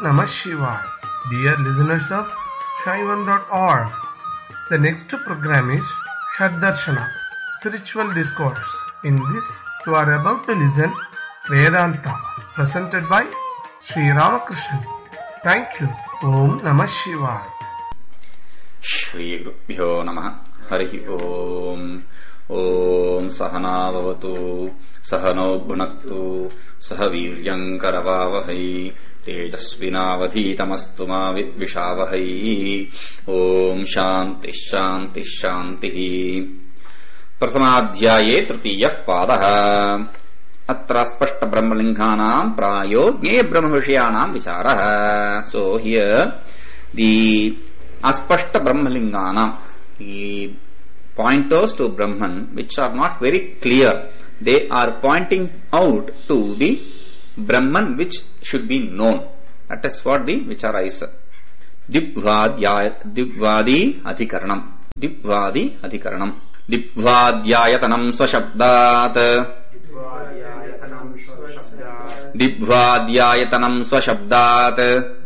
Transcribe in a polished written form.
Namah Shivaya. Dear listeners of Shaivan.org, the next program is Shaddarshana, Spiritual Discourse. In this, you are about to listen Vedanta, presented by Sri Ramakrishnan. Thank you. Om Namah Shivaya. Shri Gurubhyo Namaha. Harihi Om. Om Sahana Bhavatu Sahano Bhunaktu Sahaviryam Karavavahai Tejasvinavadhitamastu ma vidvishavahai. Om Shanti Shanti Shanti. Prasamadhyaye Tritiyah Padaha. Atra spashta brahmalinghanam prayo jnaya brahmavishyanam vicharaha. So here the aspashta brahmalinghanam, the pointers to Brahman which are not very clear, they are pointing out to the Brahman which should be known. That is what the vichara is. Dibvadi adhikaranam. Dibvadi adhikaranam. Dibvadyayatanam swashabdat. Dibvadyayatanam swashabdat.